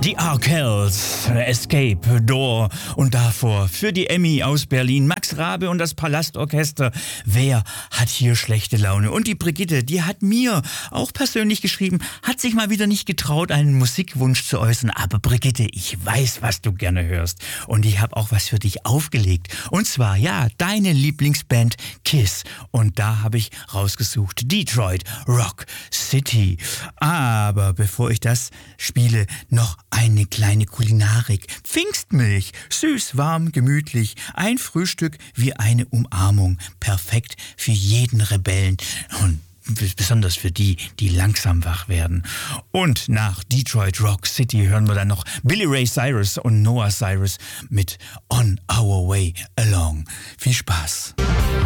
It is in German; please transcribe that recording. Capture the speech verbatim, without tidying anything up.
Die Arkells, Escape, Door und davor für die Emmy aus Berlin, Max Rabe und das Palastorchester. Wer hat hier schlechte Laune? Und die Brigitte, die hat mir auch persönlich geschrieben, hat sich mal wieder nicht getraut, einen Musikwunsch zu äußern. Aber Brigitte, ich weiß, was du gerne hörst. Und ich habe auch was für dich aufgelegt. Und zwar, ja, deine Lieblingsband Kiss. Und da habe ich rausgesucht, Detroit Rock City. Aber bevor ich das spiele, noch eine kleine Kulinarik. Pfingstmilch, süß, warm, gemütlich. Ein Frühstück wie eine Umarmung. Perfekt für jeden Rebellen. Und besonders für die, die langsam wach werden. Und nach Detroit Rock City hören wir dann noch Billy Ray Cyrus und Noah Cyrus mit On Our Way Along. Viel Spaß.